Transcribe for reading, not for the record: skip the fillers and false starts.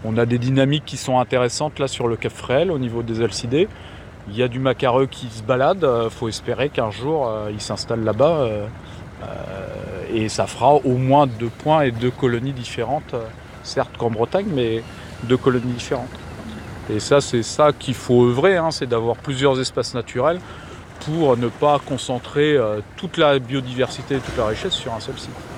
On a des dynamiques qui sont intéressantes là sur le Cap Fréhel au niveau des alcidés. Il y a du macareux qui se balade, faut espérer qu'un jour il s'installe là-bas et ça fera au moins 2 points et 2 colonies différentes, certes qu'en Bretagne, mais 2 colonies différentes. Et ça, c'est ça qu'il faut œuvrer, c'est d'avoir plusieurs espaces naturels pour ne pas concentrer toute la biodiversité et toute la richesse sur un seul site.